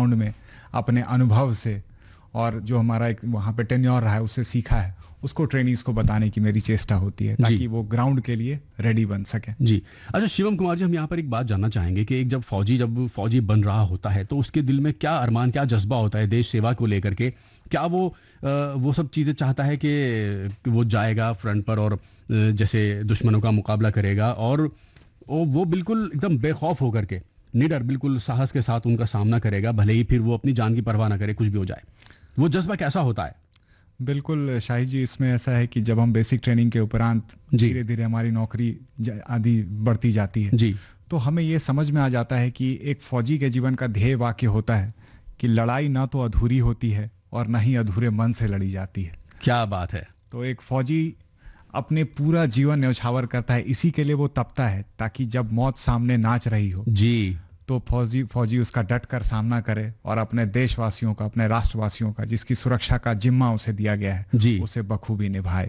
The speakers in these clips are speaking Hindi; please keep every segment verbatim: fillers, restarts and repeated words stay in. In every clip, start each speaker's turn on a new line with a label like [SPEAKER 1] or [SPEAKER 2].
[SPEAKER 1] ग्राउंड में अपने अनुभव से और जो हमारा एक वहाँ पे टेन्योर रहा है उससे सीखा है, उसको ट्रेनीज को बताने की मेरी चेष्टा होती है ताकि वो ग्राउंड के लिए रेडी बन सके।
[SPEAKER 2] जी। अच्छा शिवम कुमार जी, हम यहाँ पर एक बात जानना चाहेंगे कि एक जब फौजी जब फौजी बन रहा होता है तो उसके दिल में क्या अरमान, क्या जज्बा होता है देश सेवा को लेकर के? क्या वो आ, वो सब चीज़ें चाहता है कि, कि वो जाएगा फ्रंट पर और जैसे दुश्मनों का मुकाबला करेगा और वो वो बिल्कुल एकदम बेखौफ होकर के, निडर, बिल्कुल साहस के साथ उनका सामना करेगा, भले ही फिर वो अपनी जान की परवाह ना करे, कुछ भी हो जाए? वो जज्बा कैसा होता है?
[SPEAKER 1] बिल्कुल शाहिद जी, इसमें ऐसा है कि जब हम बेसिक ट्रेनिंग के उपरांत धीरे धीरे हमारी नौकरी आदि बढ़ती जाती है
[SPEAKER 2] जी,
[SPEAKER 1] तो हमें ये समझ में आ जाता है कि एक फौजी के जीवन का ध्येय वाक्य होता है कि लड़ाई ना तो अधूरी होती है और ना ही अधूरे मन से लड़ी जाती है।
[SPEAKER 2] क्या बात है।
[SPEAKER 1] तो एक फौजी अपने पूरा जीवन न्यौछावर करता है, इसी के लिए वो तपता है ताकि जब मौत सामने नाच रही हो
[SPEAKER 2] जी,
[SPEAKER 1] तो फौजी फौजी उसका डट कर सामना करे और अपने देशवासियों का, अपने राष्ट्रवासियों का, जिसकी सुरक्षा का जिम्मा उसे दिया गया है,
[SPEAKER 2] जी,
[SPEAKER 1] उसे बखूबी निभाए।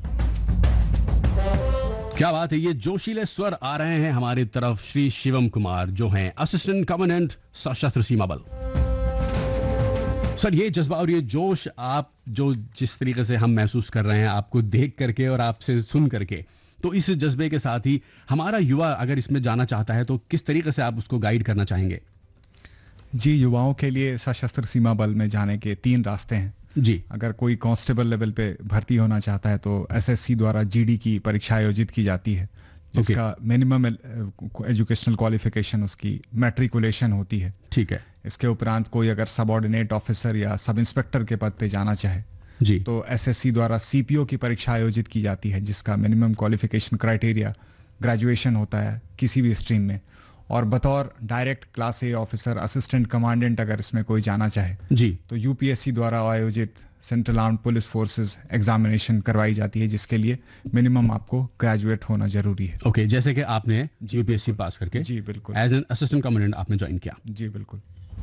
[SPEAKER 2] क्या बात है। ये जोशीले स्वर आ रहे हैं हमारी तरफ श्री शिवम कुमार जो हैं असिस्टेंट कमांडेंट सशस्त्र सीमा बल। सर, ये जज्बा और ये जोश आप जो जिस तरीके से हम महसूस कर रहे हैं आपको देख करके और आपसे सुन करके, तो इस जज्बे के साथ ही हमारा युवा अगर इसमें जाना चाहता है तो किस तरीके से आप उसको गाइड करना चाहेंगे?
[SPEAKER 1] जी, युवाओं के लिए सशस्त्र सीमा बल में जाने के तीन रास्ते हैं
[SPEAKER 2] जी।
[SPEAKER 1] अगर कोई कांस्टेबल लेवल पे भर्ती होना चाहता है तो एसएससी द्वारा जीडी की परीक्षा आयोजित की जाती है, जिसका मिनिमम एजुकेशनल क्वालिफिकेशन उसकी मैट्रिकुलेशन होती है।
[SPEAKER 2] ठीक है।
[SPEAKER 1] इसके उपरांत कोई अगर सबऑर्डिनेट ऑफिसर या सब इंस्पेक्टर के पद पे जाना चाहे
[SPEAKER 2] जी,
[SPEAKER 1] तो एसएससी द्वारा सीपीओ की परीक्षा आयोजित की जाती है, जिसका मिनिमम क्वालिफिकेशन क्राइटेरिया ग्रेजुएशन होता है किसी भी स्ट्रीम में। और बतौर डायरेक्ट क्लास ए ऑफिसर, असिस्टेंट कमांडेंट अगर इसमें कोई जाना चाहे
[SPEAKER 2] जी,
[SPEAKER 1] तो यूपीएससी द्वारा आयोजित central armed police forces examination करवाई जाती है, जिसके लिए मिनिमम आपको ग्रेजुएट होना जरूरी है।
[SPEAKER 2] ओके, जैसे कि आपने यूपीएससी पास करके
[SPEAKER 1] जी बिल्कुल
[SPEAKER 2] एज एन असिस्टेंट कमांडेंट आपने ज्वाइन किया।
[SPEAKER 1] जी बिल्कुल।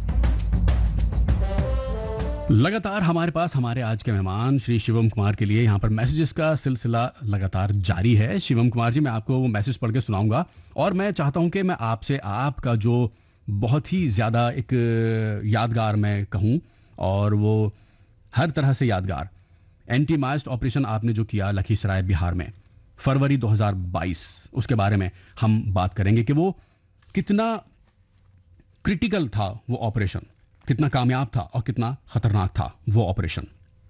[SPEAKER 2] लगातार हमारे पास हमारे आज के मेहमान श्री शिवम कुमार के लिए यहाँ पर मैसेजेस का सिलसिला लगातार जारी है। शिवम कुमार जी, मैं आपको वो मैसेज पढ़ के सुनाऊंगा और मैं चाहता हूँ कि मैं आपसे आपका जो बहुत ही ज़्यादा एक यादगार मैं कहूँ और वो हर तरह से यादगार एंटी मास्ट ऑपरेशन आपने जो किया लखीसराय बिहार में फरवरी दो हज़ार बाईस, उसके बारे में हम बात करेंगे कि वो कितना क्रिटिकल था, वो ऑपरेशन कितना कामयाब था और कितना खतरनाक था वो ऑपरेशन।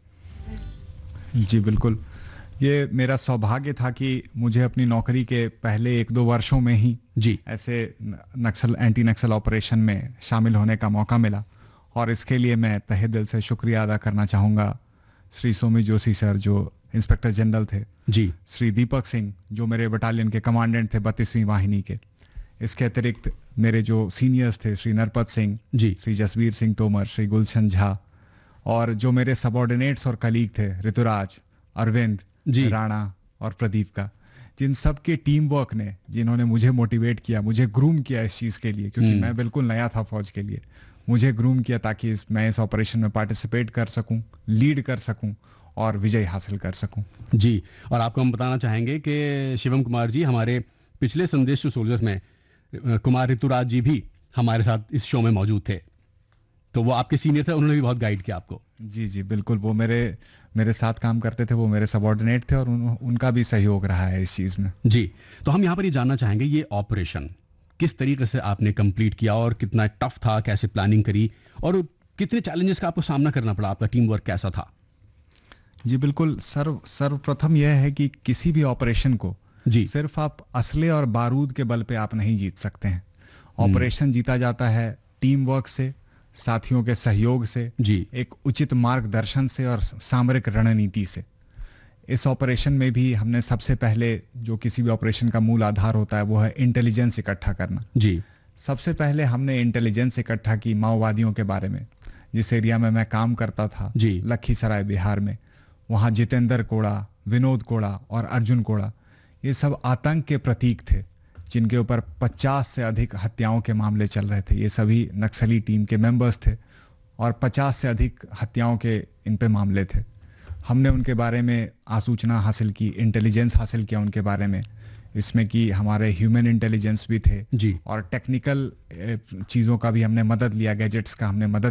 [SPEAKER 1] जी बिल्कुल, ये मेरा सौभाग्य था कि मुझे अपनी नौकरी के पहले एक दो वर्षों में ही
[SPEAKER 2] जी
[SPEAKER 1] ऐसे नक्सल एंटी नक्सल ऑपरेशन में शामिल होने का मौका मिला और इसके लिए मैं तहे दिल से शुक्रिया अदा करना चाहूँगा श्री सोमी जोशी सर जो इंस्पेक्टर जनरल थे,
[SPEAKER 2] जी,
[SPEAKER 1] श्री दीपक सिंह जो मेरे बटालियन के कमांडेंट थे बत्तीसवीं वाहिनी के, इसके अतिरिक्त मेरे जो सीनियर्स थे श्री नरपत सिंह
[SPEAKER 2] जी,
[SPEAKER 1] श्री जसवीर सिंह तोमर, श्री गुलशन झा, और जो मेरे सबऑर्डिनेट्स और कलीग थे ऋतुराज, अरविंद, राणा और प्रदीप का, जिन सब के टीम वर्क ने, जिन्होंने मुझे मोटिवेट किया, मुझे ग्रूम किया इस चीज़ के लिए, क्योंकि मैं बिल्कुल नया था फौज के लिए, मुझे ग्रूम किया ताकि इस, मैं इस ऑपरेशन में पार्टिसिपेट कर सकूं, लीड कर सकूं और विजय हासिल कर सकूं।
[SPEAKER 2] जी, और आपको हम बताना चाहेंगे कि शिवम कुमार जी हमारे पिछले संदेश टू सोल्जर्स में कुमार ऋतुराज जी भी हमारे साथ इस शो में मौजूद थे, तो वो आपके सीनियर थे, उन्होंने भी बहुत गाइड किया आपको।
[SPEAKER 1] जी जी बिल्कुल, वो मेरे मेरे साथ काम करते थे, वो मेरे सबऑर्डिनेट थे और उन, उनका भी सहयोग रहा है इस चीज़ में।
[SPEAKER 2] जी, तो हम यहाँ पर ये जानना चाहेंगे ये ऑपरेशन किस तरीके से आपने कंप्लीट किया और कितना टफ था, कैसे प्लानिंग करी और कितने चैलेंजेस का आपको सामना करना पड़ा, आपका टीम वर्क कैसा था?
[SPEAKER 1] जी बिल्कुल, सर्व सर्वप्रथम यह है कि किसी भी ऑपरेशन को
[SPEAKER 2] जी,
[SPEAKER 1] सिर्फ आप असले और बारूद के बल पे आप नहीं जीत सकते हैं। ऑपरेशन जीता जाता है टीम वर्क से, साथियों के सहयोग से,
[SPEAKER 2] जी,
[SPEAKER 1] एक उचित मार्गदर्शन से और सामरिक रणनीति से। इस ऑपरेशन में भी हमने सबसे पहले जो किसी भी ऑपरेशन का मूल आधार होता है वो है इंटेलिजेंस इकट्ठा करना।
[SPEAKER 2] जी,
[SPEAKER 1] सबसे पहले हमने इंटेलिजेंस इकट्ठा की माओवादियों के बारे में। जिस एरिया में मैं काम करता था
[SPEAKER 2] जी,
[SPEAKER 1] लखीसराय बिहार में, वहाँ जितेंद्र कोड़ा, विनोद कोड़ा और अर्जुन कोड़ा, ये सब आतंक के प्रतीक थे जिनके ऊपर पचास से अधिक हत्याओं के मामले चल रहे थे। ये सभी नक्सली टीम के मेंबर्स थे और पचास से अधिक हत्याओं के इन पे मामले थे। हमने उनके बारे में आसूचना हासिल की, इंटेलिजेंस हासिल किया उनके बारे में, इसमें कि हमारे ह्यूमन इंटेलिजेंस भी थे
[SPEAKER 2] जी,
[SPEAKER 1] और टेक्निकल चीज़ों का भी हमने मदद लिया, गैजेट्स का हमने मदद